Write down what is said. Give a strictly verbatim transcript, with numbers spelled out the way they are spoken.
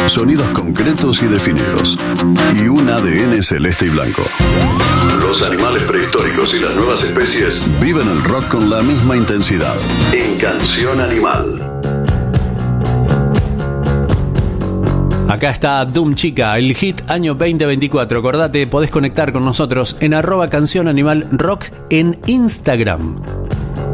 sonidos concretos y definidos, y un A D N celeste y blanco. Los animales prehistóricos y las nuevas especies viven el rock con la misma intensidad. En Canción Animal. Acá está Doom Chica, el hit año veinte veinticuatro. Acordate, podés conectar con nosotros en arroba Canción Animal Rock en Instagram.